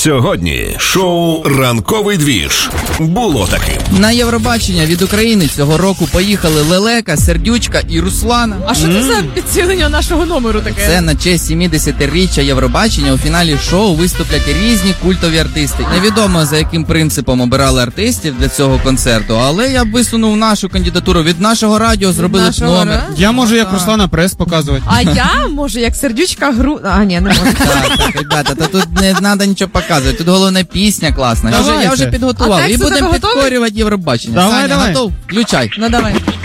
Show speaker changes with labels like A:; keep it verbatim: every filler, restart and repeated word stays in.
A: Сьогодні шоу «Ранковий двіж» було таким.
B: На Євробачення від України цього року поїхали Лелека, Сердючка і Руслана.
C: А що це за підсилення нашого номеру таке?
B: Це на честь сімдесятиріччя Євробачення у фіналі шоу виступлять різні культові артисти. Невідомо, за яким принципом обирали артистів для цього концерту, але я б висунув нашу кандидатуру. Від нашого радіо зробили б
C: нашого
B: номер.
C: радіо?
D: Я можу як Руслана Прес показувати.
C: А я, може, як Сердючка гру... А, ні, не можу.
B: Так, так, ребята, та тут не треба нічого показувати. Тут головне пісня класна. Я вже, я вже
D: Давайте.
B: підготував.
C: А
B: І
C: текст у
B: будемо
C: тебе готовий?
B: підкорювати Євробачення.
D: Давай,
B: Саня,
D: давай.
B: готов? Включай.
C: Ну, давай.